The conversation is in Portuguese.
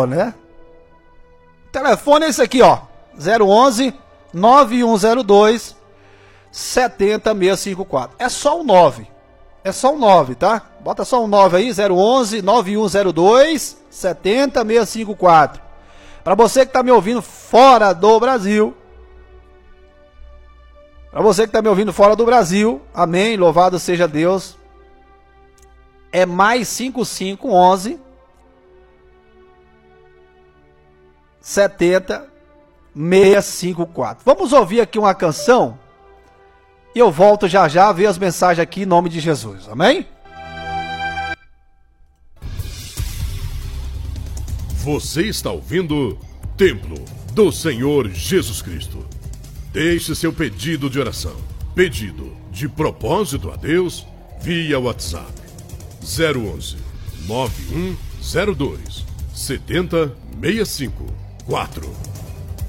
telefone, né? O telefone é esse aqui, ó. 011 9102 70654. É só o 9. É só o 9, tá? Bota só o 9 aí, 011 9102 70654. Para você que tá me ouvindo fora do Brasil. Para você que tá me ouvindo fora do Brasil, amém, louvado seja Deus. É mais 5511 70 654. Vamos ouvir aqui uma canção e eu volto já já a ver as mensagens aqui em nome de Jesus, amém? Você está ouvindo Templo do Senhor Jesus Cristo. Deixe seu pedido de oração, pedido de propósito a Deus via WhatsApp 011 9102 70654.